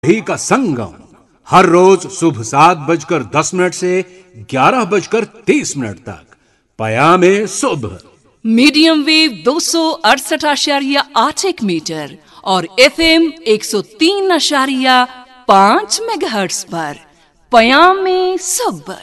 ही का संगम हर रोज सुबह 7:10 से 11:30 तक पयामे सुबह मीडियम वेव 268.8 मीटर और FM 103.5 मेगाहर्ट्ज पर पयामे सुबह।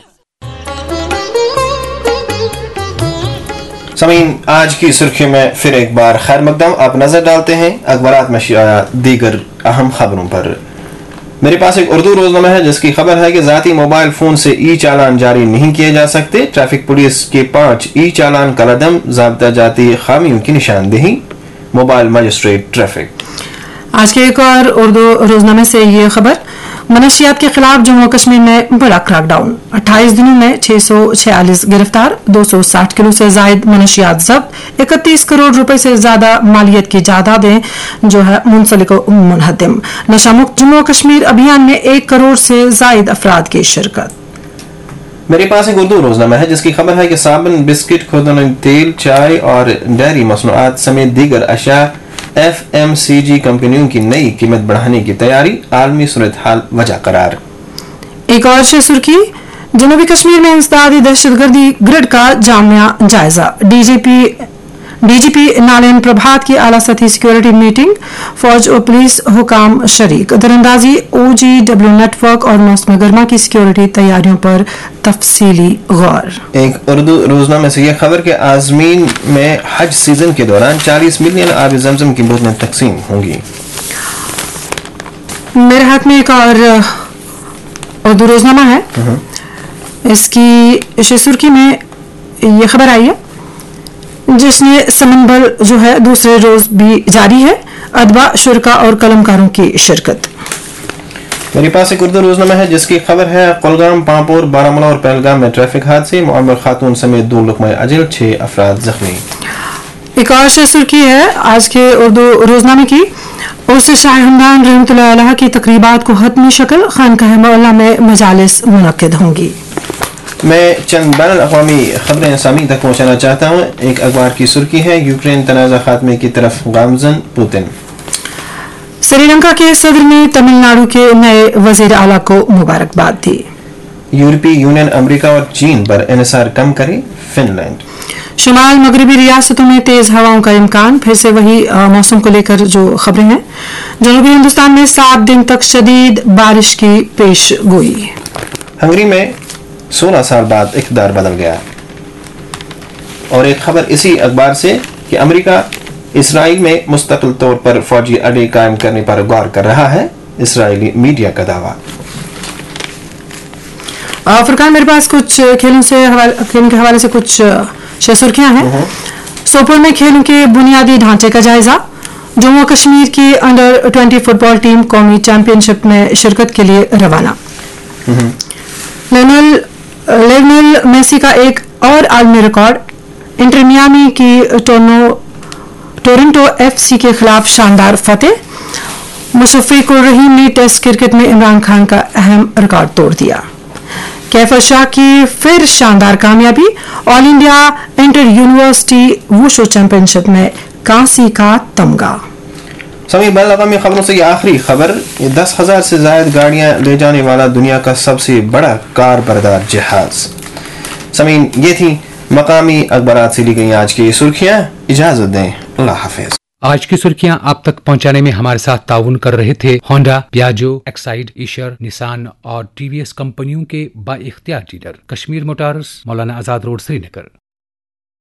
समीन, आज की सुर्खियों में फिर एक बार खैर मकदम। आप नजर डालते हैं अखबारात में शाया दीगर अहम खबरों पर। मेरे पास एक उर्दू रोजनामा है जिसकी खबर है कि जाती मोबाइल फोन से ई चालान जारी नहीं किए जा सकते। ट्रैफिक पुलिस के 5 ई चालान कलदम, ज़ाब्ता जाती खामियों की निशानदेही। Mobile magistrate traffic. आज के एक और उर्दू रोजनामे से ये खबर, मनशियात के खिलाफ जम्मू कश्मीर में बड़ा क्रैकडाउन। 28 दिनों में 646 गिरफ्तार, 260 किलो से जायद मनशियात जब्त, 31 करोड़ रुपए से ज्यादा मालियत की जायदादें जो है मुंसलिक मुनहदिम। नशा मुक्त जम्मू कश्मीर अभियान में 1 करोड़ से जायद अफराद की शिरकत। मेरे पास एक उर्दू रोजनामा है जिसकी खबर है कि साबुन, बिस्किट, खुर्दनी तेल, चाय और डेयरी मसनूआत समेत दीगर अशिया FMCG कंपनियों की नई कीमत बढ़ाने की तैयारी। आलमी सूरत हाल वजह करार। एक और सुर्खी, जनूबी कश्मीर में इंसदादी दहशतगर्दी ग्रिड का जामिया जायजा। डीजीपी नालेन प्रभात की आला सतही सिक्योरिटी मीटिंग, फौज और पुलिस हुकाम शरीक। दरअंदाजी, OGW नेटवर्क और मौसम गर्मा की सिक्योरिटी तैयारियों पर तफसीली गौर। एक उर्दू रोजनामे से यह खबर कि आजमीन में हज सीजन के दौरान 40 मिलियन आब जमजम की बोतलें तकसीम होंगी। मेरे हाथ में एक और उर्दू रोजनामा है। इसकी सुर्खी में यह खबर आई है, जिसमें समनबल जो है दूसरे रोज भी जारी है। अदबा, शुरका और कलमकारों की शिरकत। मेरे पास एक उर्दू रोजनामा है जिसकी खबर है कुलगाम, पांपोर, बारामूला और पहलगाम में ट्रैफिक हादसे, मुअम्मर खातून समेत 2 लुकमा अजल, 6 अफराद जख्मी। एक और सुर्खी है आज के उर्दू रोजनामे की, उर्स शाह हमदान रहमतुल्लाह अलैह की तकरीबात को हतमी शक्ल, खानकाह मौला में मजालिस मुनक्किद होंगी। मैं चंद बैनुल अक़वामी खबरें सामी तक पहुंचाना चाहता हूं। एक अखबार की सुर्खी है, यूक्रेन तनाज़ा खात्मे की तरफ गामज़न, पुतिन। श्रीलंका के सदर ने तमिलनाडु के नए वजीर आला को मुबारकबाद दी। यूरोपीय यूनियन अमेरिका और चीन पर इन्हिसार कम करे फिनलैंड। शुमाल मगरबी रियासतों में तेज हवाओं का इम्कान। फिर से वही मौसम को लेकर जो खबरें हैं। जनूबी हिंदुस्तान में 7 दिन तक शदीद बारिश की पेश गोई। हंगरी में 16 साल बाद इक़्तिदार बदल गया। और एक खबर इसी अखबार से कि अमेरिका इसराइल में मुस्तकिल तौर पर फौजी अड्डे कायम करने पर गौर कर रहा है, इसराइली मीडिया का दावा। फुरकान, मेरे पास कुछ खेलों के हवाले से कुछ सुर्खियां हैं। सोपोर में खेलों के बुनियादी ढांचे का जायजा। जम्मू कश्मीर की अंडर 20 फुटबॉल टीम कौमी चैंपियनशिप में शिरकत के लिए रवाना। लियोनेल मेसी का एक और आलमी रिकॉर्ड। इंटर मियामी की टोरंटो FC के खिलाफ शानदार फतेह। मुशफ़िक़ुर रहीम ने टेस्ट क्रिकेट में इमरान खान का अहम रिकॉर्ड तोड़ दिया। कैफर शाह की फिर शानदार कामयाबी। All India inter university wushu championship में कांसी का तमगा। समी बैनुल-अक़वामी खबरों से ये आखिरी खबर, 10,000 से ज्यादा गाड़ियां ले जाने वाला दुनिया का सबसे बड़ा कार बरदार जहाज। समीन, ये थी मकामी अखबारात से ली गई आज की सुर्खियां। इजाजत दें, अल्लाह हाफिज। आज की सुर्खियां आप तक पहुंचाने में हमारे साथ ताउन कर रहे थे Honda, Piaggio, Exide, Ishar, Nissan और TVS कंपनियों के बाइख्तियार dealer Kashmir Motors, Maulana Azad road, Srinagar.